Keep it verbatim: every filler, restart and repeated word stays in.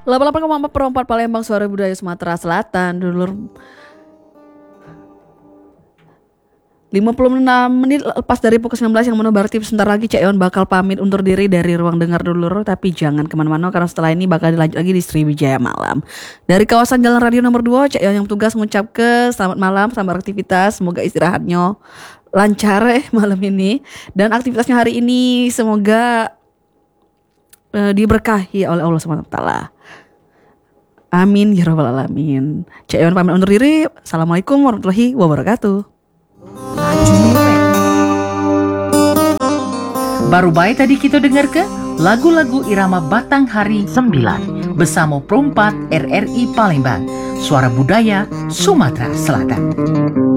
delapan puluh delapan koma empat per empat Palembang, suara budaya Sumatera Selatan. Dulur, lima puluh enam menit lepas dari pukul sembilan belas yang mana berarti sebentar lagi Cak Iwan bakal pamit undur diri dari ruang dengar dulur. Tapi jangan kemana-mana karena setelah ini bakal dilanjut lagi di Sriwijaya Malam. Dari kawasan Jalan Radio nomor dua, Cak Iwan yang tugas mengucap ke selamat malam, selamat aktivitas, semoga istirahatnya lancar eh malam ini. Dan aktivitasnya hari ini semoga uh, diberkahi oleh Allah subhanahu wa taala. Amin ya rabbal alamin. Cak Iwan pamit undur diri. Assalamualaikum warahmatullahi wabarakatuh. Baru baik tadi kita dengar ke lagu-lagu irama Batang Hari sembilan bersama Perempat R R I Palembang, suara budaya Sumatera Selatan.